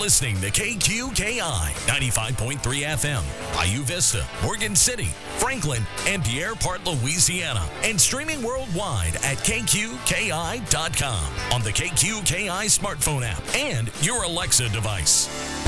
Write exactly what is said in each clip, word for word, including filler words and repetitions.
listening to K Q K I ninety-five point three F M, Bayou Vista, Morgan City, Franklin, and Pierre Part, Louisiana, and streaming worldwide at K Q K I dot com on the K Q K I smartphone app and your Alexa device.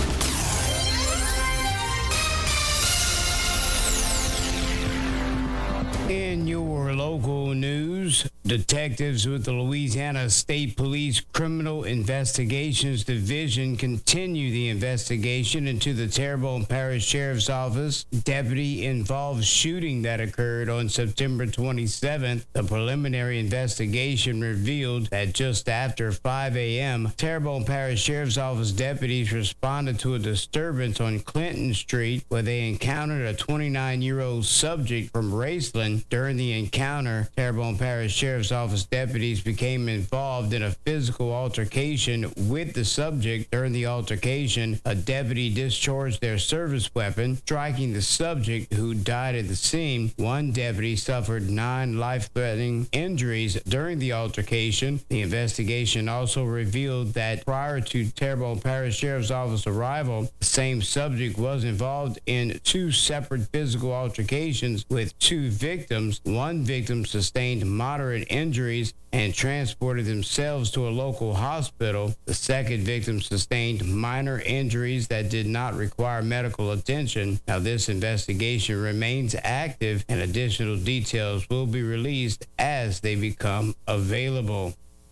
In your local news, detectives with the Louisiana State Police Criminal Investigations Division continue the investigation into the Terrebonne Parish Sheriff's Office deputy-involved shooting that occurred on September twenty-seventh. The preliminary investigation revealed that just after five a.m., Terrebonne Parish Sheriff's Office deputies responded to a disturbance on Clinton Street where they encountered a twenty-nine-year-old subject from Raceland. During the encounter, Terrebonne Parish Sheriff's Office deputies became involved in a physical altercation with the subject. During the altercation, a deputy discharged their service weapon, striking the subject, who died at the scene. One deputy suffered nine life-threatening injuries during the altercation. The investigation also revealed that prior to Terrebonne Parish Sheriff's Office arrival, the same subject was involved in two separate physical altercations with two victims. One victim sustained moderate injuries and transported themselves to a local hospital. The second victim sustained minor injuries that did not require medical attention. Now, this investigation remains active, and additional details will be released as they become available.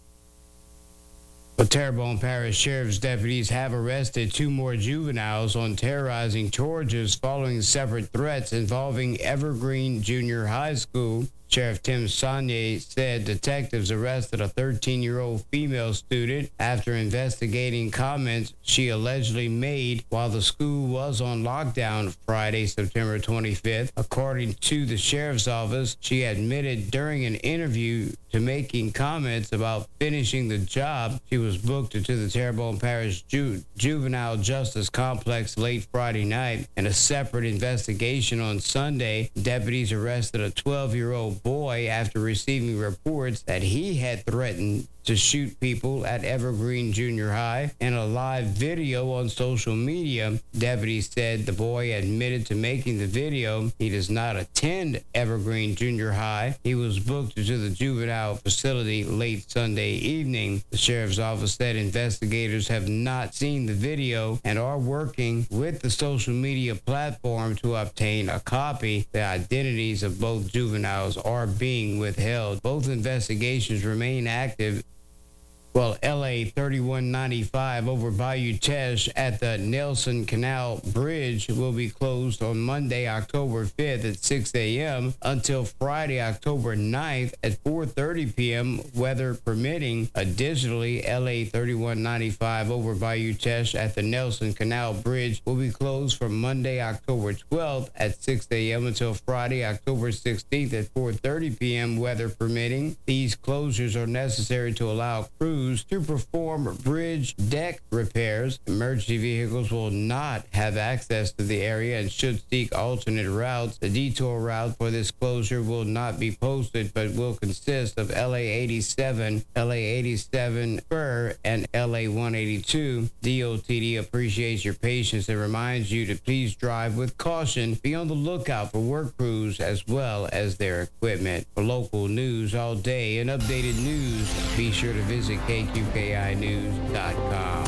The Terrebonne Parish Sheriff's deputies have arrested two more juveniles on terrorizing charges following separate threats involving Evergreen Junior High School. Sheriff Tim Saunier said detectives arrested a thirteen-year-old female student after investigating comments she allegedly made while the school was on lockdown Friday, September twenty-fifth. According to the sheriff's office, she admitted during an interview to making comments about finishing the job. She was booked into the Terrebonne Parish Ju- Juvenile Justice Complex late Friday night. In a separate investigation on Sunday, deputies arrested a twelve-year-old boy after receiving reports that he had threatened to shoot people at Evergreen Junior High. In a live video on social media, deputies said the boy admitted to making the video. He does not attend Evergreen Junior High. He was booked into the juvenile facility late Sunday evening. The sheriff's office said investigators have not seen the video and are working with the social media platform to obtain a copy. The identities of both juveniles are being withheld. Both investigations remain active. Well, L A thirty-one ninety-five over Bayou Teche at the Nelson Canal Bridge will be closed on Monday, October fifth at six a.m. until Friday, October ninth at four thirty p.m., weather permitting. Additionally, L A thirty-one ninety-five over Bayou Teche at the Nelson Canal Bridge will be closed from Monday, October twelfth at six a.m. until Friday, October sixteenth at four thirty p.m., weather permitting. These closures are necessary to allow crews to perform bridge deck repairs. Emergency vehicles will not have access to the area and should seek alternate routes. The detour route for this closure will not be posted, but will consist of L A eighty-seven, L A eighty-seven Fur, and L A one eighty-two. D O T D appreciates your patience and reminds you to please drive with caution. Be on the lookout for work crews as well as their equipment. For local news all day and updated news, be sure to visit K Q K I news dot com.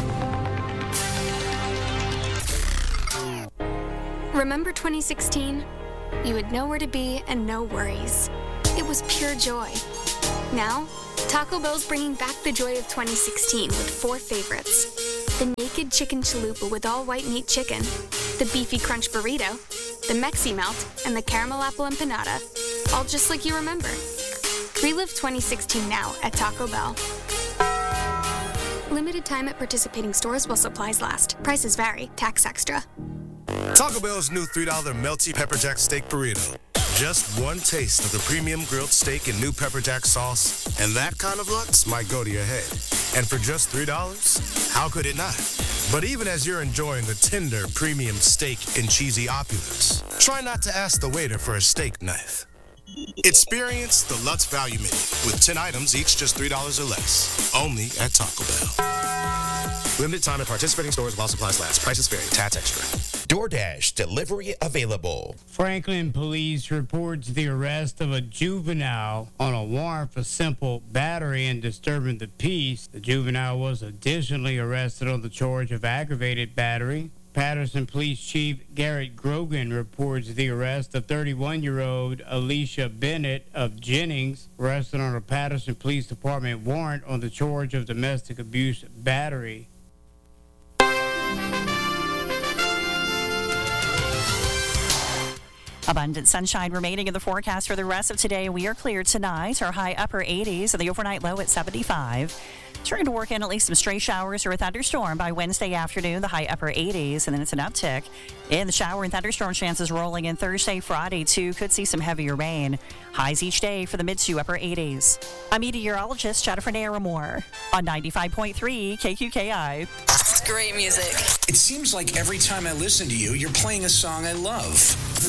Remember twenty sixteen? You had nowhere to be and no worries. It was pure joy. Now, Taco Bell's bringing back the joy of twenty sixteen with four favorites. The Naked Chicken Chalupa with all white meat chicken, the Beefy Crunch Burrito, the Mexi Melt, and the Caramel Apple Empanada. All just like you remember. Relive twenty sixteen now at Taco Bell. Limited time at participating stores while supplies last. Prices vary. Tax extra. Taco Bell's new three dollar Melty Pepper Jack Steak Burrito. Just one taste of the premium grilled steak and new pepper jack sauce, and that kind of lux might go to your head. And for just three dollars, how could it not? But even as you're enjoying the tender premium steak and cheesy opulence, try not to ask the waiter for a steak knife. Experience the Lutz Value Menu with ten items, each just three dollars or less. Only at Taco Bell. Limited time at participating stores while supplies last. Prices vary. Tax extra. DoorDash delivery available. Franklin police reports the arrest of a juvenile on a warrant for simple battery and disturbing the peace. The juvenile was additionally arrested on the charge of aggravated battery. Patterson Police Chief Garrett Grogan reports the arrest of thirty-one-year-old Alicia Bennett of Jennings, arrested on a Patterson Police Department warrant on the charge of domestic abuse battery. Abundant sunshine remaining in the forecast for the rest of today. We are clear tonight. Our high upper eighties and the overnight low at seventy-five. Trying to work in at least some stray showers or a thunderstorm by Wednesday afternoon, the high upper eighties, and then it's an uptick in the shower and thunderstorm chances rolling in Thursday, Friday, too. Could see some heavier rain. Highs each day for the mid to upper eighties. I'm meteorologist Jennifer Naramore on ninety-five point three K Q K I. It's great music. It seems like every time I listen to you, you're playing a song I love.